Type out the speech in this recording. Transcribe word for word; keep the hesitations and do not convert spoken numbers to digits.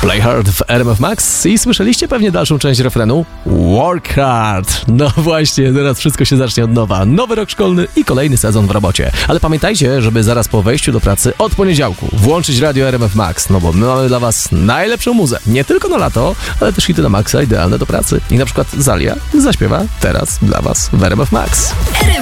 Play Hard w R M F Max i słyszeliście pewnie dalszą część refrenu Work Hard. No właśnie, teraz wszystko się zacznie od nowa. Nowy rok szkolny i kolejny sezon w robocie. Ale pamiętajcie, żeby zaraz po wejściu do pracy od poniedziałku włączyć radio R M F Max, no bo my mamy dla was najlepszą muzę. Nie tylko na lato, ale też hity na maksa idealne do pracy. I na przykład Zalia zaśpiewa teraz dla was w R M F Max.